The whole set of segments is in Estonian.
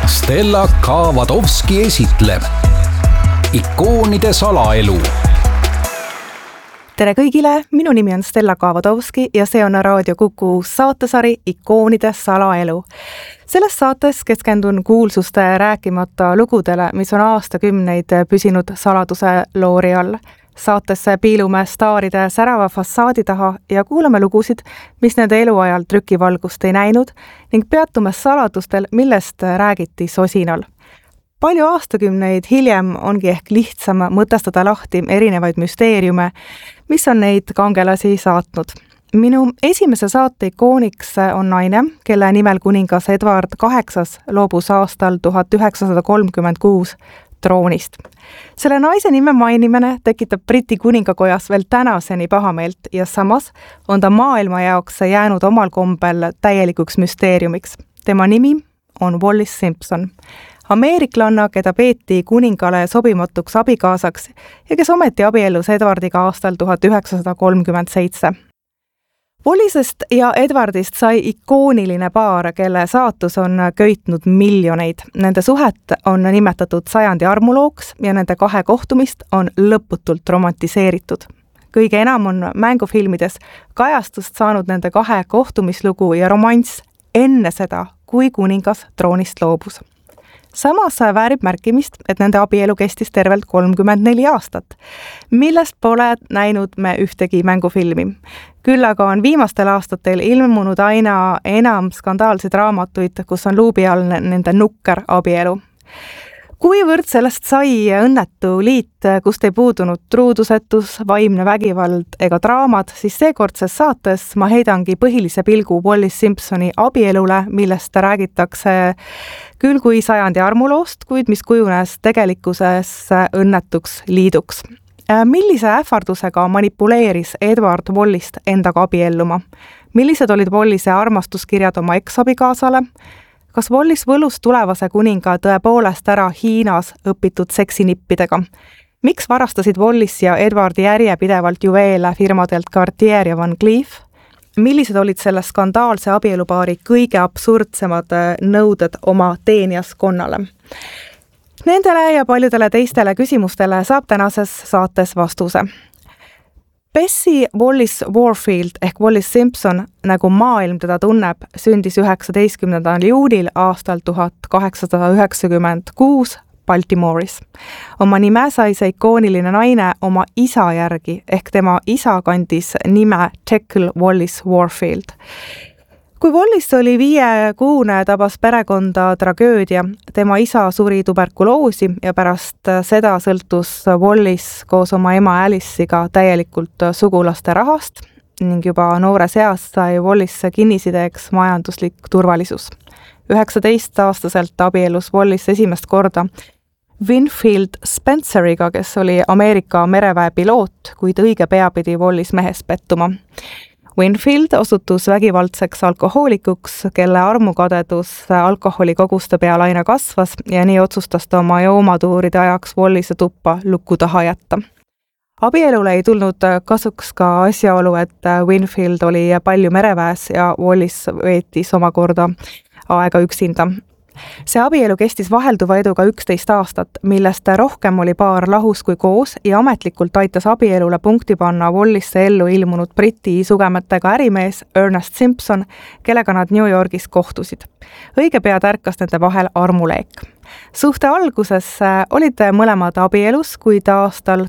Stella Kavadovski esitleb ikoonide salaelu. Tere kõigile, minu nimi on Stella Kavadovski ja see on Raadio Kuku saatesari Ikoonide salaelu. Selles saates keskendun kuulsuste rääkimata lugudele, mis on aastakümneid püsinud saladuse loori all. Saatesse piilume staaride särava fassaadi taha ja kuulame lugusid, mis nende eluajal trükivalgust ei näinud ning peatume saladustel, millest räägiti sosinal. Palju aastakümneid hiljem ongi ehk lihtsam mõtestada lahti erinevaid müsteeriume, mis on neid kangelasi saatnud. Minu esimese saate ikooniks on naine, kelle nimel kuningas Edward VIII loobus aastal 1936 troonist. Selle naise nime mainimine tekitab Briti kuningakojas veel tänaseni pahameelt ja samas on ta maailma jaoks jäänud omal kombel täielikuks müsteeriumiks. Tema nimi on Wallis Simpson. Ameeriklanna, keda peeti kuningale sobimatuks abikaasaks ja kes ometi abiellus Edwardiga aastal 1937. Wallisest ja Edwardist sai ikooniline paar, kelle saatus on köitnud miljoneid. Nende suhet on nimetatud sajandi armulooks ja nende kahe kohtumist on lõputult romantiseeritud. Kõige enam on mängufilmides kajastust saanud nende kahe kohtumislugu ja romanss enne seda, kui kuningas troonist loobus. Samas väärib märkimist, et nende abielu kestis tervelt 34 aastat, millest pole näinud me ühtegi mängufilmi. Küll aga on viimastel aastatel ilmunud aina enam skandaalseid raamatuid, kus on luubi all nende nukker abielu. Kuivõrd sellest sai õnnetu liit, kust ei puudunud truudusetus, vaimne vägivald ega draamad, siis seekordses saates ma heidangi põhilise pilgu Wallis Simpsoni abielule, millest räägitakse küll kui sajandi armuloost, kuid mis kujunes tegelikkuses õnnetuks liiduks. Millise ähvardusega manipuleeris Edward Wallist endaga abielluma? Millised olid Wallise armastuskirjad oma eksabikaasale? Kas Wallis võlus tulevase kuninga tõepoolest ära Hiinas õpitud seksinippidega? Miks varastasid Wallis ja Edwardi järjepidevalt juveele firmadelt Cartier ja Van Cleef? Millised olid selle skandaalse abielupaari kõige absurdsemad nõuded oma teenijaskonnale? Nendele ja paljudele teistele küsimustele saab tänases saates vastuse. Bessie Wallis Warfield ehk Wallis Simpson, nagu maailm teda tunneb, sündis 19. juunil aastal 1896 Baltimore'is. Oma nime sai see ikooniline naine oma isa järgi ehk tema isa kandis nime Jekyll Wallis Warfield. Kui Wallis oli 5-kuune, tabas perekonda tragöödia. Tema isa suri tuberkuloosi ja pärast seda sõltus Wallis koos oma ema Alice'iga täielikult sugulaste rahast ning juba noores eas sai Wallisse kinnisideeks majanduslik turvalisus. 19-aastaselt abiellus Wallis esimest korda Winfield Spenceriga, kes oli Ameerika mereväe piloot, kuid õige pea pidi Wallis mehes pettuma. Winfield osutus vägivaldseks alkohoolikuks, kelle armukadedus alkoholikoguste peal aina kasvas ja nii otsustas ta oma joomatuuride ajaks Wallise tuppa luku taha jätta. Abielule ei tulnud kasuks ka asjaolu, et Winfield oli palju mereväes ja Wallis veetis omakorda aega üksinda. See abielu kestis vahelduva eduga 11 aastat, millest rohkem oli paar lahus kui koos ja ametlikult aitas abielule punkti panna Wallisse ellu ilmunud Briti sugemetega ärimees Ernest Simpson, kellega nad New Yorgis kohtusid. Õige pea tärkas nende vahel armuleek. Suhte alguses olid mõlemad abielus, kuid aastal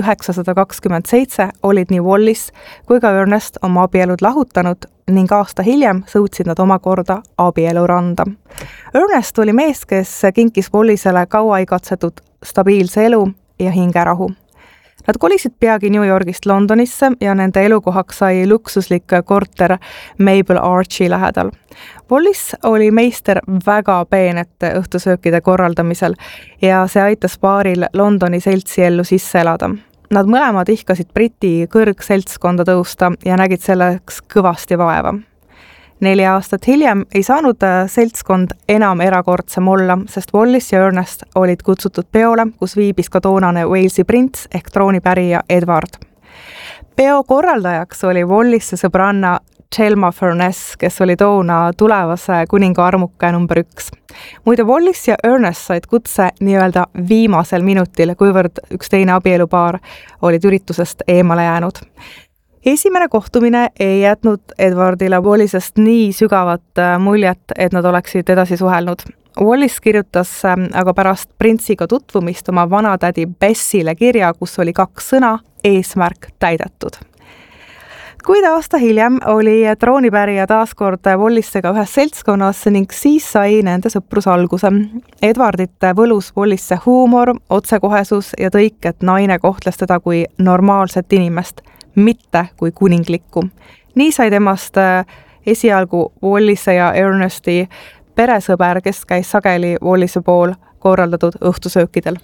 1927 olid nii Wallis kui ka Ernest oma abielud lahutanud ning aasta hiljem sõudsid nad omakorda abieluranda. Ernest oli mees, kes kinkis Wallisele kaua igatsetud stabiilse elu ja hingerahu. Nad kolisid peagi New Yorgist Londonisse ja nende elukohaks sai luksuslik korter Mabel Archi lähedal. Wallis oli meister väga peenete õhtusöökide korraldamisel ja see aitas paaril Londoni seltsiellu sisse elada. Nad mõlemad ihkasid Briti kõrgseltskonda tõusta ja nägid selleks kõvasti vaeva. 4 aastat hiljem ei saanud seltskond enam erakordsem olla, sest Wallis ja Ernest olid kutsutud peole, kus viibis ka toonane Walesi prints ehk troonipärija Edward. Peo korraldajaks oli Wallisse sõbranna Thelma Furness, kes oli toona tulevase kuninga armuke number 1. Muide, Wallis ja Ernest said kutse nii-öelda viimasel minutil, kuivõrd üks teine abielupaar olid üritusest eemale jäänud. Esimene kohtumine ei jätnud Edwardile Wallisest nii sügavat muljet, et nad oleksid edasi suhelnud. Wallis kirjutas aga pärast printsiga tutvumist oma vanatädi Bessile kirja, kus oli 2 sõna, eesmärk täidetud. Kuid aasta hiljem oli troonipärija taaskord Wallissega ühes seltskonnas ning siis sai nende sõprus alguse. Edwardit võlus Wallisse huumor, otsekohesus ja tõik, et naine kohtles teda kui normaalset inimest, mitte kui kuninglikku. Nii sai temast esialgu Wallisse ja Ernesti peresõber, kes käis sageli Wallisse pool korraldatud õhtusöökidel.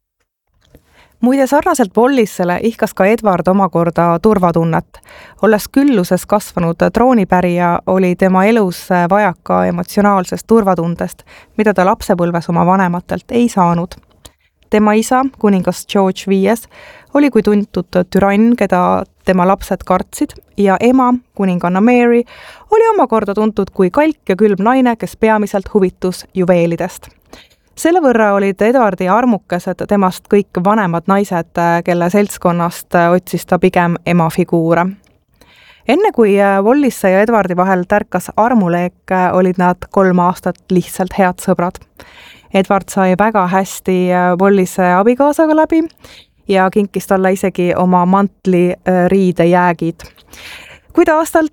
Muide, sarnaselt Wallissele ihkas ka Edward omakorda turvatunnet. Olles külluses kasvanud troonipärija, oli tema elus vajaka emotsionaalsest turvatundest, mida ta lapsepõlves oma vanematelt ei saanud. Tema isa, kuningas George V, oli kui tuntud türann, keda tema lapsed kartsid, ja ema, kuninganna Mary, oli omakorda tuntud kui kalk ja külm naine, kes peamiselt huvitus juveelidest. Selle võrra olid Edwardi armukesed temast kõik vanemad naised, kelle seltskonnast otsis ta pigem ema figuure. Enne kui Wallisse ja Edwardi vahel tärkas armuleek, olid nad 3 aastat lihtsalt head sõbrad. Edward sai väga hästi Wallisse abikaasaga läbi ja kinkis talle isegi oma mantli riidejäägid. Kuid aastal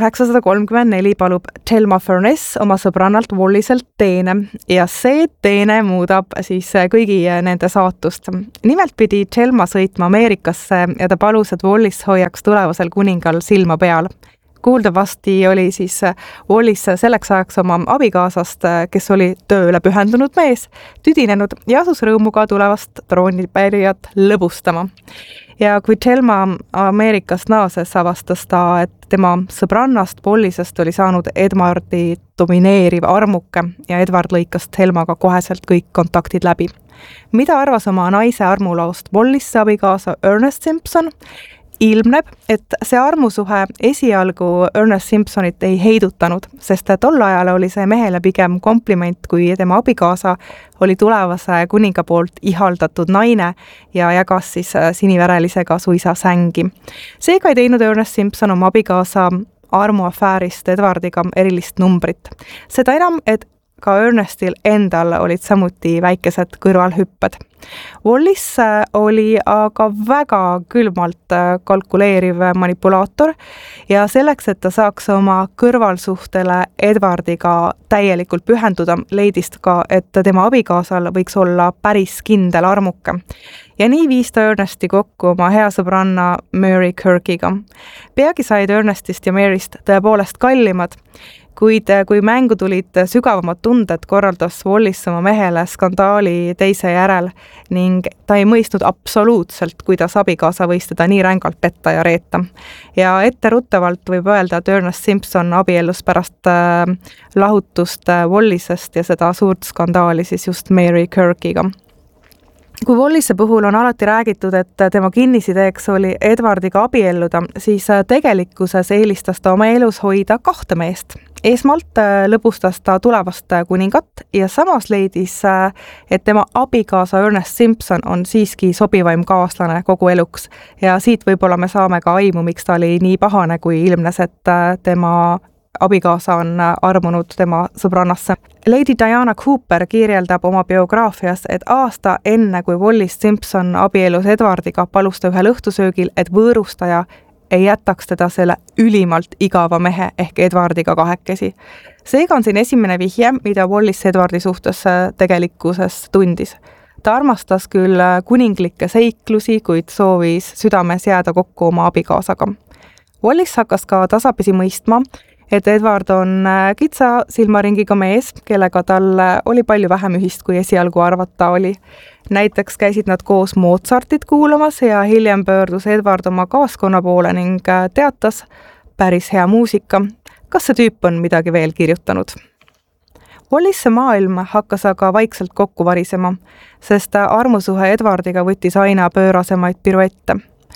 1934 palub Thelma Furness oma sõbrannalt Walliselt teene ja see teene muudab siis kõigi nende saatust. Nimelt pidi Thelma sõitma Ameerikasse ja ta palus, et Wallis hoiaks tulevasel kuningal silma peal. Kuuldavasti oli siis Wallis selleks ajaks oma abikaasast, kes oli tööle pühendunud mees, tüdinenud ja asus rõõmuga tulevast troonipärijat lõbustama. Ja kui Thelma Ameerikast naases, avastas ta, et tema sõbrannast Wallisest oli saanud Edwardi domineeriv armuke ja Edward lõikas Thelmaga koheselt kõik kontaktid läbi. Mida arvas oma naise armulaost Wallisse abikaasa Ernest Simpson? Ilmneb, et see armusuhe esialgu Ernest Simpsonit ei heidutanud, sest tol ajal oli see mehele pigem kompliment, kui tema abikaasa oli tulevase kuninga poolt ihaldatud naine ja jagas siis siniverelisega suisa sängi. Seega ei teinud Ernest Simpson oma abikaasa armuafäärist Edwardiga erilist numbrit. Seda enam, et ka Ernestil endal olid samuti väikesed kõrvalhüpped. Wallis oli aga väga külmalt kalkuleeriv manipulaator ja selleks, et ta saaks oma kõrvalsuhtele Edwardiga täielikult pühenduda, leidis ka, et tema abikaasal võiks olla päris kindel armuke. Ja nii viis ta Ernesti kokku oma hea sõbranna Mary Kirkiga. Peagi said Ernestist ja Maryst tõepoolest kallimad, kuid kui mängu tulid sügavamad tunded, korraldas Wallis oma mehele skandaali teise järel ning ta ei mõistnud absoluutselt, kuidas abikaasa võis teda nii rängalt petta ja reeta. Ja etteruttavalt võib öelda, et Ernest Simpson abiellus pärast lahutust Wallisest ja seda suurt skandaali siis just Mary Kirkiga. Kui Wallisse puhul on alati räägitud, et tema kinnisideeks oli Edwardiga abielluda, siis tegelikkuses eelistas ta oma elus hoida 2 meest. Esmalt lõbustas ta tulevast kuningat ja samas leidis, et tema abikaasa Ernest Simpson on siiski sobivaim kaaslane kogu eluks ja siit võib-olla me saame ka aimu, miks ta oli nii pahane, kui ilmnes, et tema abikaasa on armunud tema sõbrannasse. Lady Diana Cooper kirjeldab oma biograafias, et aasta enne, kui Wallis Simpson abiellus Edwardiga, palus ta ühel õhtusöögil, et võõrustaja ei jätaks teda selle ülimalt igava mehe ehk Edwardiga kahekesi. Seega on siin esimene vihje, mida Wallis Edwardi suhtes tegelikkuses tundis. Ta armastas küll kuninglikke seiklusi, kuid soovis südames jääda kokku oma abikaasaga. Wallis hakkas ka tasapisi mõistma, et Edward on kitsa silmaringiga mees, kellega tal oli palju vähem ühist, kui esialgu arvata oli. Näiteks käisid nad koos Mozartit kuulamas ja hiljem pöördus Edward oma kaaskonna poole ning teatas, päris hea muusika, kas see tüüp on midagi veel kirjutanud. Wallisse maailm hakkas aga vaikselt kokku varisema, sest armusuhe Edwardiga võttis aina pöörasemaid piruette.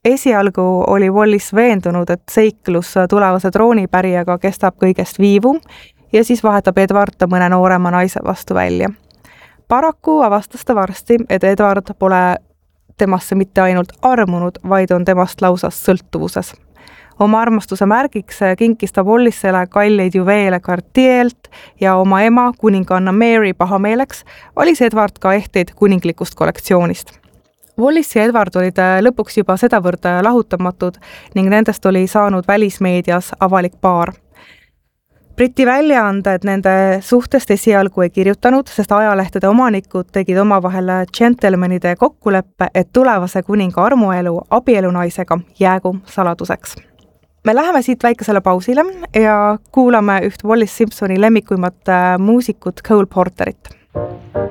esialgu oli Wallis veendunud, et seiklus tulevase troonipärijaga kestab kõigest viivu ja siis vahetab Edward ta mõne noorema naise vastu välja. Paraku avastas ta varsti, et Edward pole temasse mitte ainult armunud, vaid on temast lausa sõltuvuses. Oma armastuse märgiks kinkis ta Wallisele kalleid juveele Cartier'lt ja oma ema, kuninganna Mary pahameeleks, valis Edward ka ehteid kuninglikust kollektsioonist. Wallis ja Edward olid lõpuks juba sedavõrd lahutamatud ning nendest oli saanud välismeedias avalik paar. Briti väljaanded nende suhtest esialgu ei kirjutanud, sest ajalehtede omanikud tegid omavahel džentelmenide kokkuleppe, et tulevase kuninga armuelu abielunaisega jäägu saladuseks. Me läheme siit väikesele pausile ja kuulame üht Wallis Simpsoni lemmikuimat muusikut Cole Porterit.